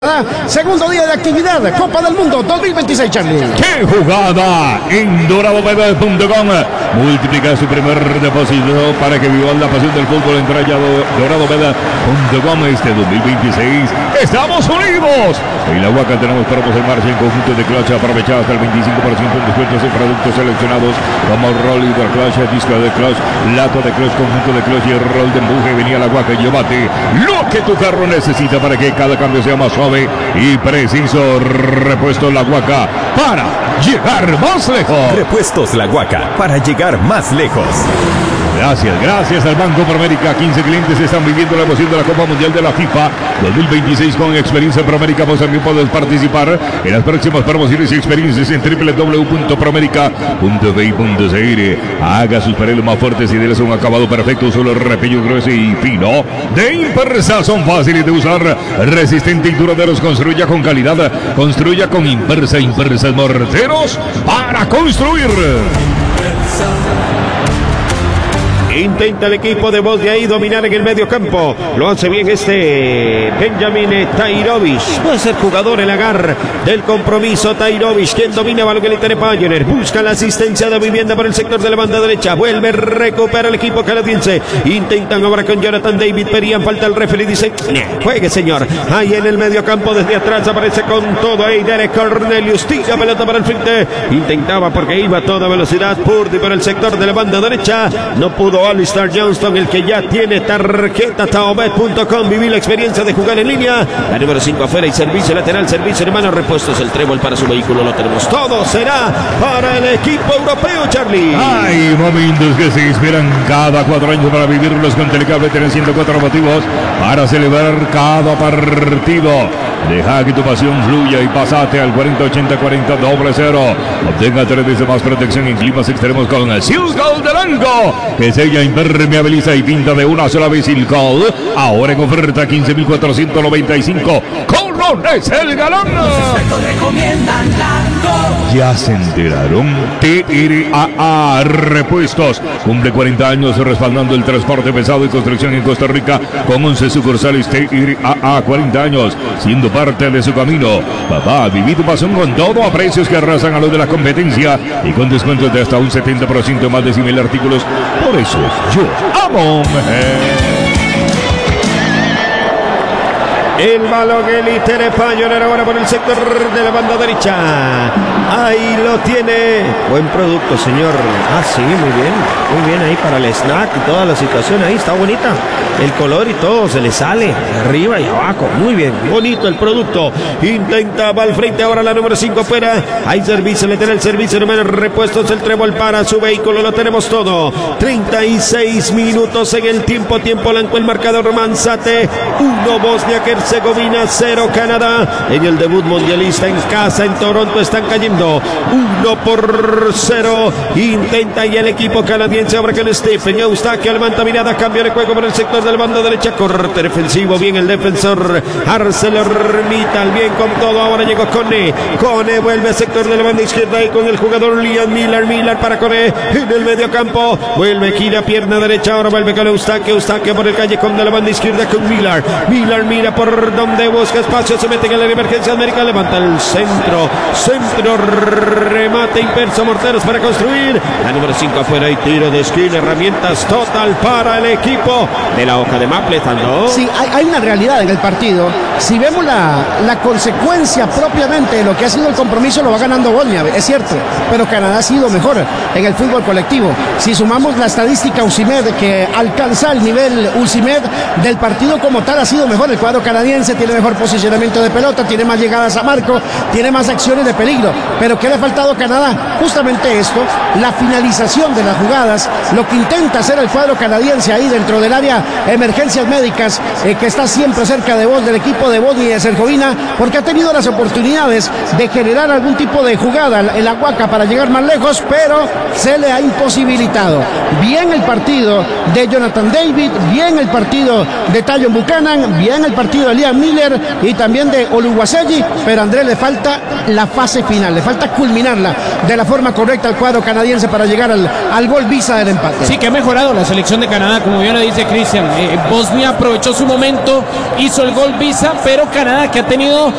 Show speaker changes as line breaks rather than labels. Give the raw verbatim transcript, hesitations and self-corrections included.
Segundo día de actividad, Copa del Mundo dos mil veintiséis, Charlie.
¡Qué jugada! En dorado bebé punto com multiplica su primer depósito para que viva la pasión del fútbol. Entra ya dorado bebé punto com este dos mil veintiséis. ¡Estamos unidos! En la Huaca tenemos promos en marcha en conjunto de clutch. Aprovecha hasta el veinticinco por ciento en descuentos en productos seleccionados como Rolling de clutch, disco de clutch, lato de clutch, conjunto de clutch y rol de empuje. Venía la Huaca y llévate lo que tu carro necesita para que cada cambio sea más suave y preciso. Repuestos La Huaca para llegar más lejos.
Repuestos La Huaca para llegar más lejos.
Gracias, gracias al Banco Promérica. quince clientes están viviendo la emoción de la Copa Mundial de la FIFA dos mil veintiséis con experiencia Promérica. Vos también puedes participar en las próximas promociones y experiencias en doble u doble u doble u punto promérica punto b i punto c r. Haga sus paredes más fuertes y déles un acabado perfecto. Solo repello grueso y fino de Impersa son fáciles de usar, resistente y duraderos. Construya con calidad, construya con Impersa. Impersa morteros para construir.
Intenta el equipo de voz de ahí dominar en el medio campo. Lo hace bien este Benjamin Tairovic. Puede ser jugador el agar del compromiso. Tairovic, quien domina balón que le tiene Pioneer. Busca la asistencia de vivienda por el sector de la banda derecha. Vuelve, recupera el equipo canadiense. Intentan ahora con Jonathan David. Pedían falta el referee. Dice, juegue señor. Ahí en el medio campo desde atrás aparece con todo ahí Derek Cornelius. Tira pelota para el frente. Intentaba porque iba a toda velocidad. Purdy por el sector de la banda derecha. No pudo Alistair Johnston, el que ya tiene tarjeta taobet punto com. Viví la experiencia de jugar en línea. La número cinco afuera y servicio lateral, servicio hermano, repuestos el trébol para su vehículo. Lo tenemos todo. Será para el equipo europeo, Charlie.
Hay momentos que se esperan cada cuatro años para vivirlos con Telecable. Tienen ciento cuatro motivos para celebrar cada partido. Deja que tu pasión fluya y pasate al cuarenta ochenta cuarenta doble cero. Obtenga tres veces más protección en climas extremos con el Seal Gold de Lanco, que sella, impermeabiliza y pinta de una sola vez. Seal Gold, ahora en oferta quince mil cuatrocientos noventa y cinco colones el galón. Ya se enteraron. T R A A Repuestos cumple cuarenta años respaldando el transporte pesado y construcción en Costa Rica con once sucursales. T R A A, cuarenta años siendo parte de su camino. Papá, viví tu pasión con todo a precios que arrasan a los de la competencia y con descuentos de hasta un setenta por ciento más de cien mil artículos. Por eso yo amo.
El balón elite de Pioneer ahora por el sector de la banda derecha. Ahí lo tiene. Buen producto, señor. Ah, sí, muy bien. Muy bien ahí para el snack y toda la situación ahí. Está bonita. El color y todo se le sale arriba y abajo. Muy bien. Bonito el producto. Intenta, va al frente ahora la número cinco afuera. Hay servicio, le tiene el servicio hermano. Repuestos el trébol para su vehículo. Lo tenemos todo. treinta y seis minutos en el tiempo. Tiempo blanco el marcador. Manzate uno, Bosnia que Herzegovina cero, Canadá. En el debut mundialista en casa en Toronto están cayendo uno por cero. Intenta y el equipo canadiense ahora con Stephen Eustaquio levanta mirada, cambio de juego por el sector de la banda derecha, corte defensivo, bien el defensor ArcelorMittal, bien con todo, ahora llegó Cone, Cone vuelve al sector de la banda izquierda y con el jugador Liam Miller, Miller para Cone en el medio campo, vuelve gira pierna derecha, ahora vuelve con Eustaquio, Eustaquio por el callejón de la banda izquierda con Miller, Miller mira por donde busca espacio, se mete en la emergencia América, levanta el centro, centro, remate inverso, morteros para construir, la número cinco afuera y tiro de esquina, herramientas total para el equipo de la hoja de Mapleton, ¿no?
Sí, hay, hay una realidad en el partido. Si vemos la, la consecuencia propiamente de lo que ha sido el compromiso, lo va ganando Bosnia, es cierto, pero Canadá ha sido mejor en el fútbol colectivo. Si sumamos la estadística Usimed, que alcanza el nivel Usimed del partido como tal, ha sido mejor. El cuadro canadiense tiene mejor posicionamiento de pelota, tiene más llegadas a marco, tiene más acciones de peligro. Pero ¿qué le ha faltado a Canadá? Justamente esto, la finalización de las jugadas, lo que intenta hacer el cuadro canadiense ahí dentro del área emergencias médicas, eh, que está siempre cerca de vos, del equipo de Bosnia y Herzegovina, porque ha tenido las oportunidades de generar algún tipo de jugada en la Huaca para llegar más lejos, pero se le ha imposibilitado. Bien el partido de Jonathan David, bien el partido de Tajon Buchanan, bien el partido de Liam Miller y también de Oluwaseyi, pero a Andrés le falta la fase final, le falta culminarla de la forma correcta al cuadro canadiense para llegar al, al gol visa del empate.
Sí, que ha mejorado la selección de Canadá, como bien lo dice Cristian. Eh, Bosnia aprovechó su momento, hizo el gol visa, pero Canadá, que ha tenido